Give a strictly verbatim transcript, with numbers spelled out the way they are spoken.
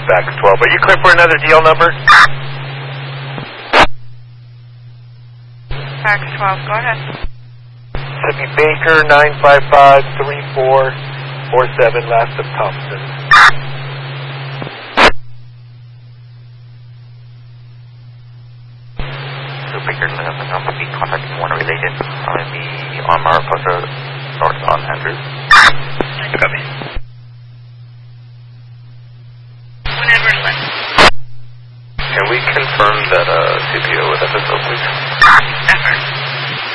Back twelve. Are you clear for another D L number? Back twelve, go ahead. Should be Baker nine five five three four four seven, last of Thompson. So Baker nine five be contacting one related. I'm going to be on Mariposa North on Andrews. Copy. Whenever left. Can we confirm that uh, C P O with F S O, please? Effort.